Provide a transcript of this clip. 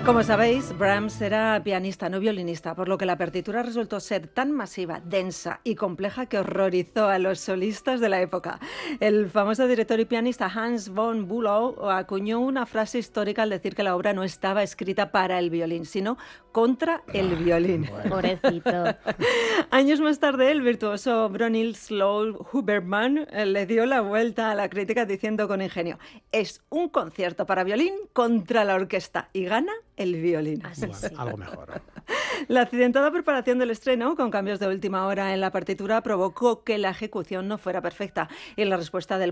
Como sabéis, Brahms era pianista, no violinista, por lo que la partitura resultó ser tan masiva, densa y compleja que horrorizó a los solistas de la época. El famoso director y pianista Hans von Bülow acuñó una frase histórica al decir que la obra no estaba escrita para el violín, sino contra el violín. Bueno. Pobrecito. Años más tarde, el virtuoso Bronislaw Huberman le dio la vuelta a la crítica diciendo con ingenio: es un concierto para violín contra la orquesta y gana el violín. Así Bueno, sí. algo mejor. La accidentada preparación del estreno, con cambios de última hora en la partitura, provocó que la ejecución no fuera perfecta y la respuesta del